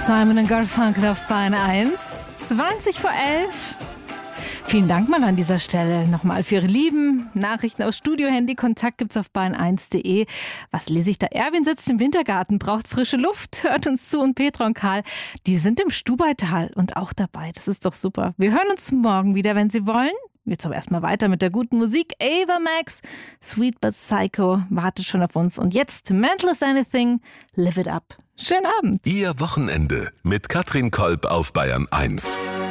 Simon & Garfunkel auf Bayern 1, 20 vor 11. Vielen Dank mal an dieser Stelle nochmal für Ihre lieben Nachrichten aus Studio-Handy. Kontakt gibt's auf bayern1.de. Was lese ich da? Erwin sitzt im Wintergarten, braucht frische Luft, hört uns zu, und Petra und Karl, die sind im Stubaital und auch dabei. Das ist doch super. Wir hören uns morgen wieder, wenn Sie wollen. Jetzt aber erstmal weiter mit der guten Musik. Ava Max, Sweet But Psycho, wartet schon auf uns. Und jetzt Mental as Anything, Live It Up. Schönen Abend. Ihr Wochenende mit Katrin Kolb auf Bayern 1.